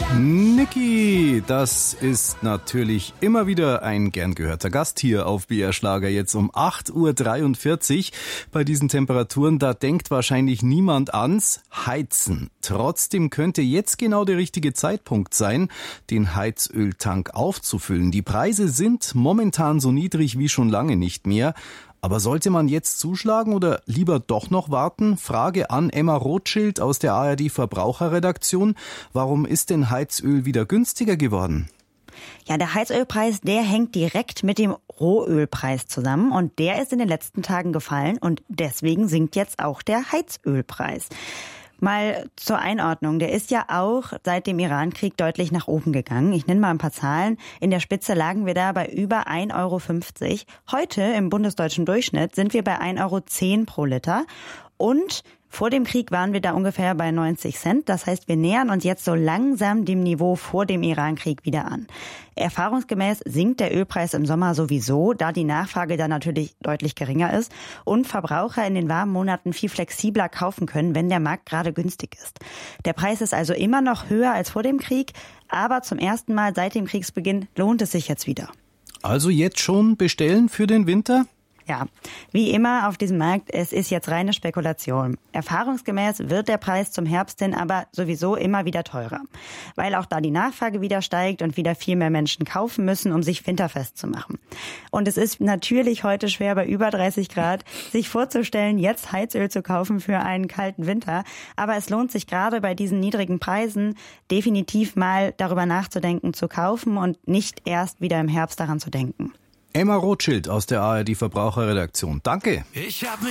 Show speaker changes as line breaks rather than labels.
Niki, das ist natürlich immer wieder ein gern gehörter Gast hier auf BR Schlager. Jetzt um 8.43 Uhr. Bei diesen Temperaturen, da denkt wahrscheinlich niemand ans Heizen. Trotzdem könnte jetzt genau der richtige Zeitpunkt sein, den Heizöltank aufzufüllen. Die Preise sind momentan so niedrig wie schon lange nicht mehr. Aber sollte man jetzt zuschlagen oder lieber doch noch warten? Frage an Emma Rothschild aus der ARD Verbraucherredaktion. Warum ist denn Heizöl wieder günstiger geworden?
Ja, der Heizölpreis, der hängt direkt mit dem Rohölpreis zusammen und der ist in den letzten Tagen gefallen und deswegen sinkt jetzt auch der Heizölpreis. Mal zur Einordnung. Der ist ja auch seit dem Iran-Krieg deutlich nach oben gegangen. Ich nenne mal ein paar Zahlen. In der Spitze lagen wir da bei über 1,50 €. Heute im bundesdeutschen Durchschnitt sind wir bei 1,10 € pro Liter. Und vor dem Krieg waren wir da ungefähr bei 90 Cent. Das heißt, wir nähern uns jetzt so langsam dem Niveau vor dem Iran-Krieg wieder an. Erfahrungsgemäß sinkt der Ölpreis im Sommer sowieso, da die Nachfrage dann natürlich deutlich geringer ist und Verbraucher in den warmen Monaten viel flexibler kaufen können, wenn der Markt gerade günstig ist. Der Preis ist also immer noch höher als vor dem Krieg, aber zum ersten Mal seit dem Kriegsbeginn lohnt es sich jetzt wieder.
Also jetzt schon bestellen für den Winter?
Ja, wie immer auf diesem Markt, es ist jetzt reine Spekulation. Erfahrungsgemäß wird der Preis zum Herbst hin aber sowieso immer wieder teurer, weil auch da die Nachfrage wieder steigt und wieder viel mehr Menschen kaufen müssen, um sich winterfest zu machen. Und es ist natürlich heute schwer bei über 30 Grad, sich vorzustellen, jetzt Heizöl zu kaufen für einen kalten Winter. Aber es lohnt sich gerade bei diesen niedrigen Preisen definitiv mal darüber nachzudenken, zu kaufen und nicht erst wieder im Herbst daran zu denken.
Emma Rothschild aus der ARD Verbraucherredaktion. Danke.